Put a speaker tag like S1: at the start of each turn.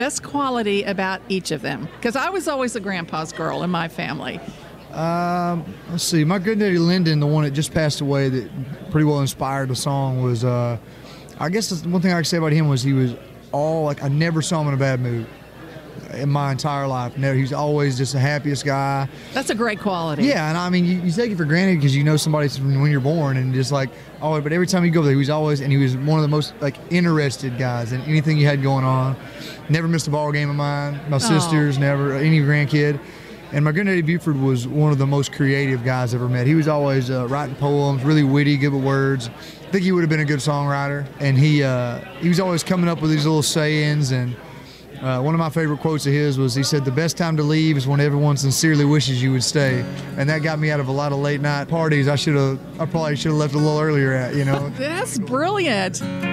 S1: best quality about each of them? Because I was always a grandpa's girl in my family.
S2: Let's see. My granddaddy Lyndon, the one that just passed away, that pretty well inspired the song, was I guess the one thing I could say about him was he was I never saw him in a bad mood in my entire life. Never. He's always just the happiest guy.
S1: That's a great quality.
S2: Yeah, and I mean, you take it for granted because you know somebody from when you're born, and just like, but every time you go there, he was one of the most interested guys in anything you had going on. Never missed a ball game of mine. My sisters, never, any grandkid. And my granddaddy Buford was one of the most creative guys I've ever met. He was always writing poems, really witty, good with words. I think he would have been a good songwriter. And he was always coming up with these little sayings. And one of my favorite quotes of his was, he said, "The best time to leave is when everyone sincerely wishes you would stay." And that got me out of a lot of late night parties I probably should have left a little earlier at,
S1: That's brilliant.